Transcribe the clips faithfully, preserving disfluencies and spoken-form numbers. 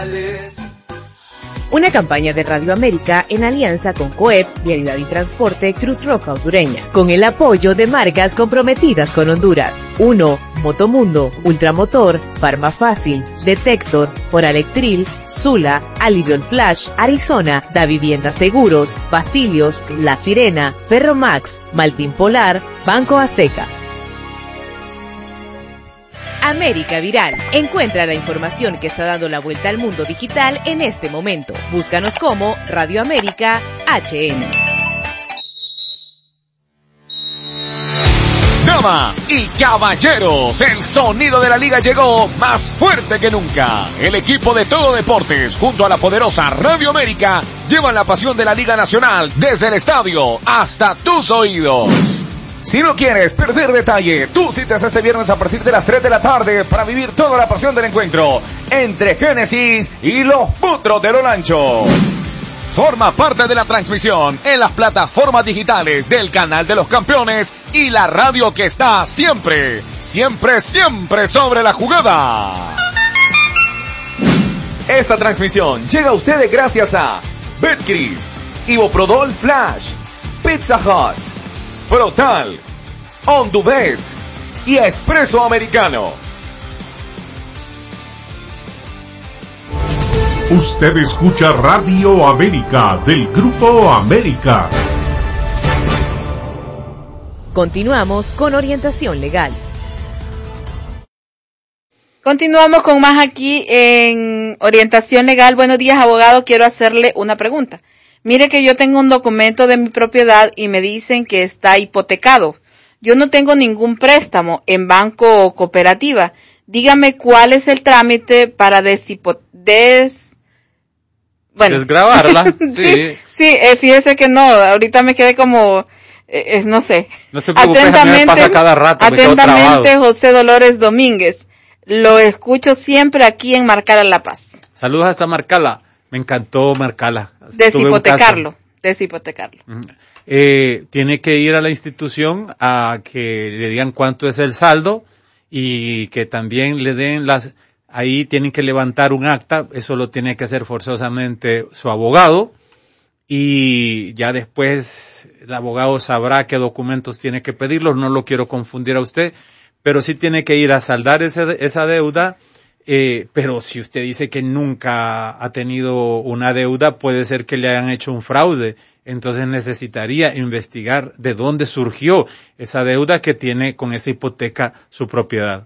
González. Una campaña de Radio América en alianza con COEP, Vialidad y Transporte Cruz Roja Hondureña, con el apoyo de marcas comprometidas con Honduras. uno. Motomundo, Ultramotor, Farma Fácil, Detector, Oralectril, Zula, Alivion Flash, Arizona, Da Vivienda Seguros, Basilios, La Sirena, Ferromax, Maltín Polar, Banco Azteca. América Viral. Encuentra la información que está dando la vuelta al mundo digital en este momento. Búscanos como Radio América H N. Damas y caballeros, el sonido de la liga llegó más fuerte que nunca. El equipo de Todo Deportes, junto a la poderosa Radio América, llevan la pasión de la Liga Nacional desde el estadio hasta tus oídos. Si no quieres perder detalle, tú citas este viernes a partir de las tres de la tarde para vivir toda la pasión del encuentro entre Génesis y los Potros del Olancho. Forma parte de la transmisión en las plataformas digitales del Canal de los Campeones y la radio que está siempre, siempre, siempre sobre la jugada. Esta transmisión llega a ustedes gracias a Betcris, Iboprodol Flash, Pizza Hut, Frotal, Onduvet y Espresso Americano. Usted escucha Radio América del Grupo América. Continuamos con orientación legal. Continuamos con más aquí en orientación legal. Buenos días, abogado. Quiero hacerle una pregunta. Mire que yo tengo un documento de mi propiedad y me dicen que está hipotecado. Yo no tengo ningún préstamo en banco o cooperativa. Dígame cuál es el trámite para deshipo- des... Bueno. Desgravarla. Sí, sí, sí eh, fíjese que no, ahorita me quedé como, eh, no sé. No se preocupe, a mí me pasa cada rato. Atentamente, José Dolores Domínguez. Lo escucho siempre aquí en Marcala La Paz. Saludos hasta Marcala. Me encantó Marcala. Deshipotecarlo, deshipotecarlo. Eh, tiene que ir a la institución a que le digan cuánto es el saldo y que también le den las... Ahí tienen que levantar un acta, eso lo tiene que hacer forzosamente su abogado y ya después el abogado sabrá qué documentos tiene que pedirlos, no lo quiero confundir a usted, pero sí tiene que ir a saldar ese, esa deuda, eh, pero si usted dice que nunca ha tenido una deuda, puede ser que le hayan hecho un fraude, entonces necesitaría investigar de dónde surgió esa deuda que tiene con esa hipoteca su propiedad.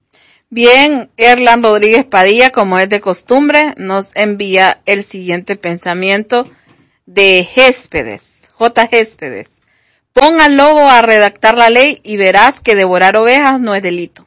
Bien, Erlan Rodríguez Padilla, como es de costumbre, nos envía el siguiente pensamiento de Céspedes, J. Céspedes. Pon al lobo a redactar la ley y verás que devorar ovejas no es delito.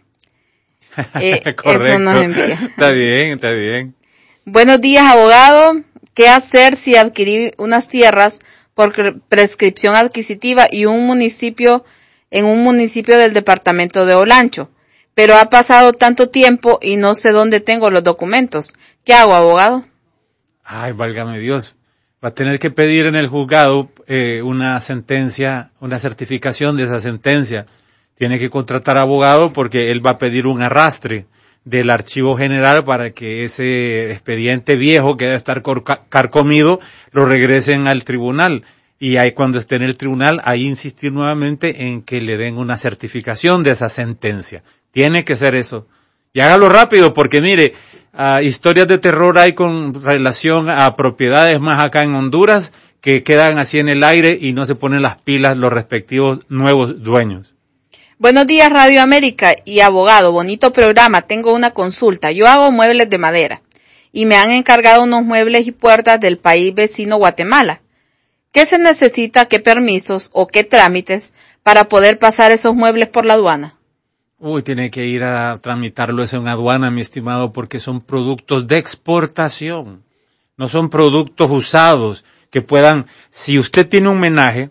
Eh, eso nos envía. Está bien, está bien. Buenos días, abogado. ¿Qué hacer si adquirí unas tierras por prescripción adquisitiva y un municipio, en un municipio del departamento de Olancho? Pero ha pasado tanto tiempo y no sé dónde tengo los documentos. ¿Qué hago, abogado? Ay, válgame Dios. Va a tener que pedir en el juzgado eh, una sentencia, una certificación de esa sentencia. Tiene que contratar abogado porque él va a pedir un arrastre del archivo general para que ese expediente viejo que debe estar carcomido lo regresen al tribunal. Y ahí cuando esté en el tribunal, ahí insistir nuevamente en que le den una certificación de esa sentencia. Tiene que ser eso. Y hágalo rápido porque mire, uh, historias de terror hay con relación a propiedades más acá en Honduras que quedan así en el aire y no se ponen las pilas los respectivos nuevos dueños. Buenos días, Radio América y abogado. Bonito programa. Tengo una consulta. Yo hago muebles de madera y me han encargado unos muebles y puertas del país vecino Guatemala. ¿Qué se necesita, qué permisos o qué trámites para poder pasar esos muebles por la aduana? Uy, tiene que ir a tramitarlo eso en aduana, mi estimado, porque son productos de exportación. No son productos usados que puedan, si usted tiene un menaje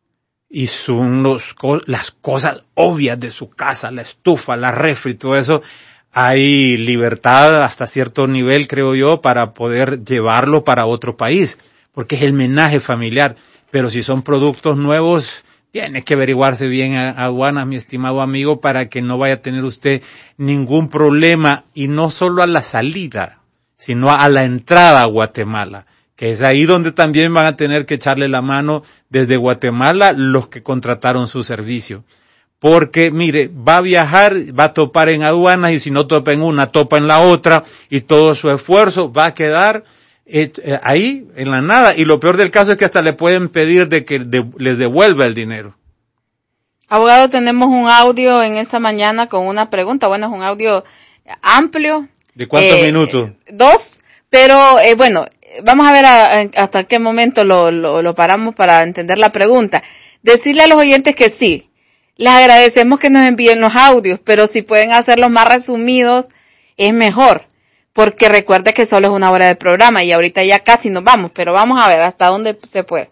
y son los, las cosas obvias de su casa, la estufa, la refri, todo eso, hay libertad hasta cierto nivel, creo yo, para poder llevarlo para otro país. Porque es el menaje familiar, pero si son productos nuevos, tiene que averiguarse bien a aduanas, mi estimado amigo, para que no vaya a tener usted ningún problema, y no solo a la salida, sino a la entrada a Guatemala, que es ahí donde también van a tener que echarle la mano desde Guatemala los que contrataron su servicio. Porque, mire, va a viajar, va a topar en aduanas y si no topa en una, topa en la otra y todo su esfuerzo va a quedar eh, eh, ahí, en la nada. Y lo peor del caso es que hasta le pueden pedir de que de, les devuelva el dinero. Abogado, tenemos un audio en esta mañana con una pregunta. Bueno, es un audio amplio. ¿De cuántos eh, minutos? Dos, pero eh, bueno, vamos a ver a, a, hasta qué momento lo, lo, lo paramos para entender la pregunta. Decirle a los oyentes que sí. Les agradecemos que nos envíen los audios, pero si pueden hacerlos más resumidos, es mejor. Porque recuerde que solo es una hora de programa y ahorita ya casi nos vamos, pero vamos a ver hasta dónde se puede.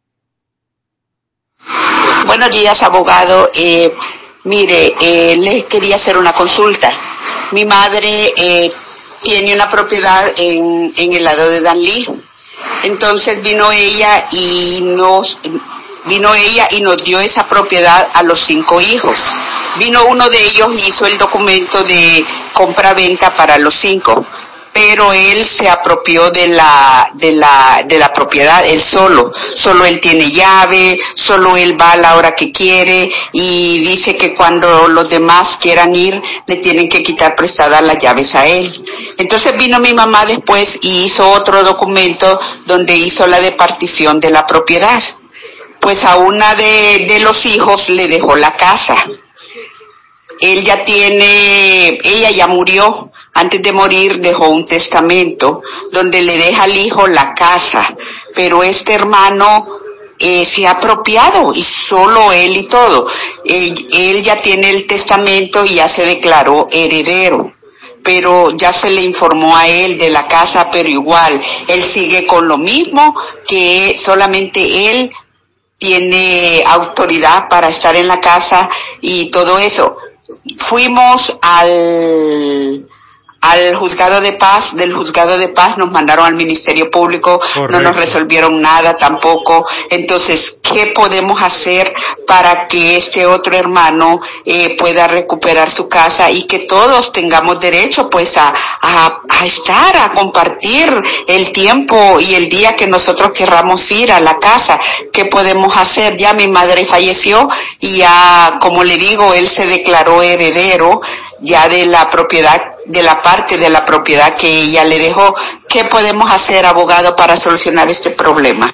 Buenos días, abogado. Eh, mire, eh, les quería hacer una consulta. Mi madre eh, tiene una propiedad en, en el lado de Danlí. Entonces vino ella y nos... Vino ella y nos dio esa propiedad a los cinco hijos. Vino uno de ellos y hizo el documento de compra-venta para los cinco, pero él se apropió de la, de la, de la propiedad, él solo. Solo él tiene llave, solo él va a la hora que quiere y dice que cuando los demás quieran ir, le tienen que quitar prestadas las llaves a él. Entonces vino mi mamá después y hizo otro documento donde hizo la departición de la propiedad. Pues a una de, de los hijos le dejó la casa. Él ya tiene, ella ya murió. Antes de morir dejó un testamento donde le deja al hijo la casa. Pero este hermano eh, se ha apropiado y solo él y todo. Él, él ya tiene el testamento y ya se declaró heredero. Pero ya se le informó a él de la casa, pero igual, él sigue con lo mismo, que solamente él tiene autoridad para estar en la casa y todo eso. Fuimos al al juzgado de paz, del juzgado de paz nos mandaron al Ministerio Público. Correcto. No nos resolvieron nada tampoco. Entonces, ¿qué podemos hacer para que este otro hermano eh, pueda recuperar su casa y que todos tengamos derecho pues a, a, a estar, a compartir el tiempo y el día que nosotros querramos ir a la casa? ¿Qué podemos hacer? Ya mi madre falleció y ya, como le digo, él se declaró heredero ya de la propiedad, de la parte de la propiedad que ella le dejó. ¿Qué podemos hacer, abogado, para solucionar este problema?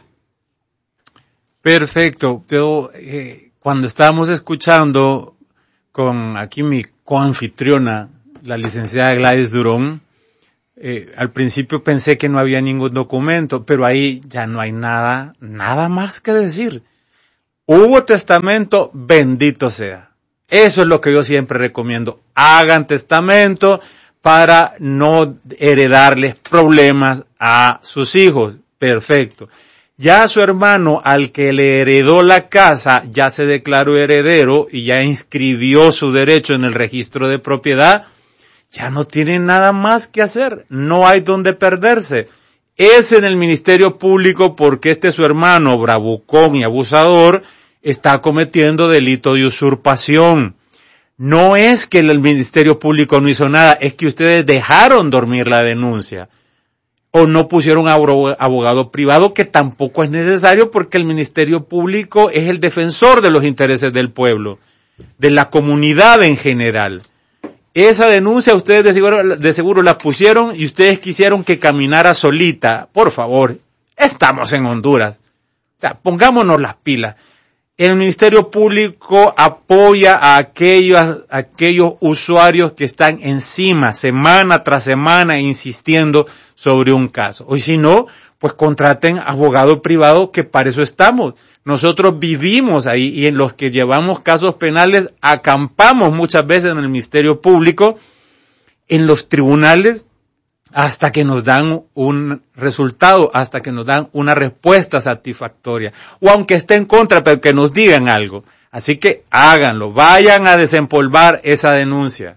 Perfecto. Yo, eh, cuando estábamos escuchando con aquí mi coanfitriona, la licenciada Gladys Durón, eh, al principio pensé que no había ningún documento, pero ahí ya no hay nada, nada más que decir. Hubo testamento, bendito sea. Eso es lo que yo siempre recomiendo. Hagan testamento para no heredarles problemas a sus hijos. Perfecto. Ya su hermano, al que le heredó la casa, ya se declaró heredero y ya inscribió su derecho en el registro de propiedad. Ya no tiene nada más que hacer. No hay donde perderse. Es en el Ministerio Público porque este su hermano, bravucón y abusador, está cometiendo delito de usurpación. No es que el Ministerio Público no hizo nada, es que ustedes dejaron dormir la denuncia. O no pusieron abogado privado, que tampoco es necesario porque el Ministerio Público es el defensor de los intereses del pueblo, de la comunidad en general. Esa denuncia ustedes de seguro, de seguro la pusieron y ustedes quisieron que caminara solita. Por favor, estamos en Honduras. O sea, pongámonos las pilas. El Ministerio Público apoya a aquellos, a aquellos usuarios que están encima, semana tras semana, insistiendo sobre un caso. O si no, pues contraten abogado privado, que para eso estamos. Nosotros vivimos ahí y en los que llevamos casos penales acampamos muchas veces en el Ministerio Público, en los tribunales, hasta que nos dan un resultado, hasta que nos dan una respuesta satisfactoria. O aunque esté en contra, pero que nos digan algo. Así que háganlo, vayan a desempolvar esa denuncia.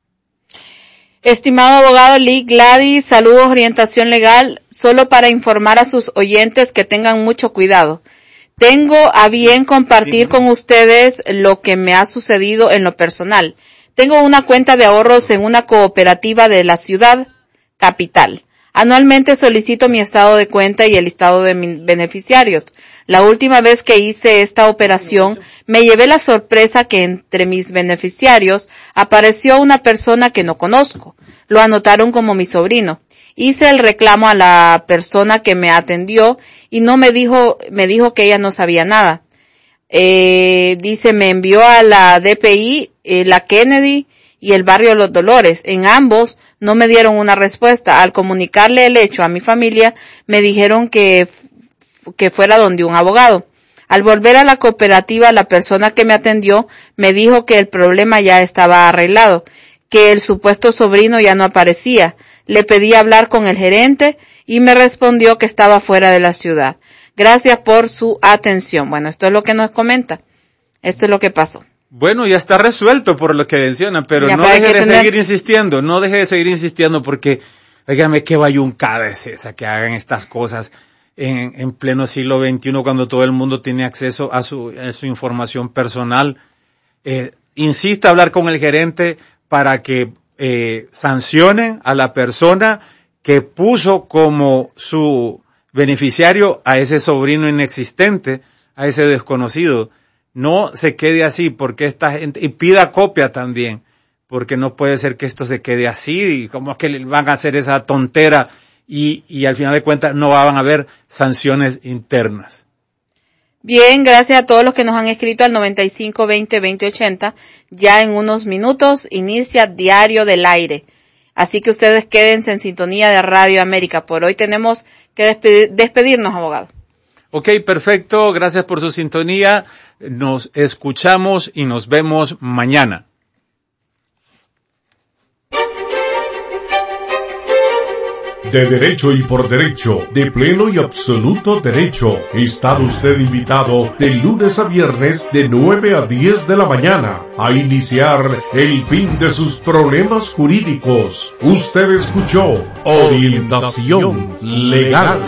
Estimado abogado Lee Gladys, saludos, orientación legal, solo para informar a sus oyentes que tengan mucho cuidado. Tengo a bien compartir sí. con ustedes lo que me ha sucedido en lo personal. Tengo una cuenta de ahorros en una cooperativa de la ciudad capital. Anualmente solicito mi estado de cuenta y el listado de mis beneficiarios. La última vez que hice esta operación, me llevé la sorpresa que entre mis beneficiarios apareció una persona que no conozco. Lo anotaron como mi sobrino. Hice el reclamo a la persona que me atendió y no me dijo, me dijo que ella no sabía nada. Eh, dice, me envió a la D P I, eh, la Kennedy y el barrio Los Dolores. En ambos no me dieron una respuesta. Al comunicarle el hecho a mi familia, me dijeron que, que fuera donde un abogado. Al volver a la cooperativa, la persona que me atendió me dijo que el problema ya estaba arreglado, que el supuesto sobrino ya no aparecía. Le pedí hablar con el gerente y me respondió que estaba fuera de la ciudad. Gracias por su atención. Bueno, esto es lo que nos comenta. Esto es lo que pasó. Bueno, ya está resuelto por lo que menciona, pero ya, no deje de tener... seguir insistiendo, no deje de seguir insistiendo porque, dígame, qué bayuncada es esa que hagan estas cosas en, en pleno siglo veintiuno cuando todo el mundo tiene acceso a su, a su información personal. Eh, insista a hablar con el gerente para que eh, sancionen a la persona que puso como su beneficiario a ese sobrino inexistente, a ese desconocido. No se quede así, porque esta gente, y pida copia también, porque no puede ser que esto se quede así, y como es que van a hacer esa tontera, y, y al final de cuentas no van a haber sanciones internas. Bien, gracias a todos los que nos han escrito al noventa y cinco veinte veinte ochenta. Ya en unos minutos inicia Diario del Aire. Así que ustedes quédense en sintonía de Radio América. Por hoy tenemos que despedir, despedirnos, abogado. Ok, perfecto. Gracias por su sintonía. Nos escuchamos y nos vemos mañana. De derecho y por derecho, de pleno y absoluto derecho, está usted invitado de lunes a viernes de nueve a diez de la mañana a iniciar el fin de sus problemas jurídicos. Usted escuchó Orientación Legal.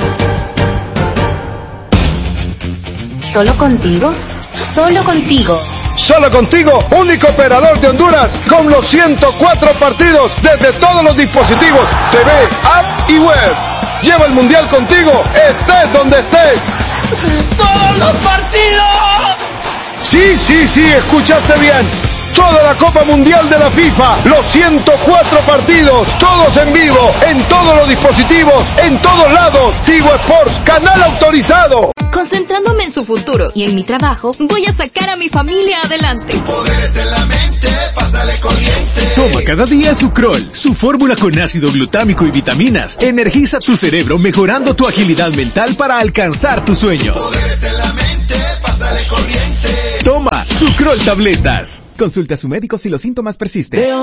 ¿Solo contigo? Solo contigo. Solo contigo, único operador de Honduras con los ciento cuatro partidos desde todos los dispositivos, T V, app y web. Lleva el mundial contigo, estés donde estés. ¡Todos los partidos! Sí, sí, sí, escuchaste bien. Toda la Copa Mundial de la FIFA, los ciento cuatro partidos, todos en vivo, en todos los dispositivos, en todos lados. Tigo Sports, canal autorizado. Concentrándome en su futuro y en mi trabajo, voy a sacar a mi familia adelante. Poderes en la mente, pásale corriente. Toma cada día Sucrol, su fórmula con ácido glutámico y vitaminas. Energiza tu cerebro mejorando tu agilidad mental para alcanzar tus sueños. Poderes en la mente, pásale corriente. Toma Sucrol tabletas. Consulte a su médico si los síntomas persisten.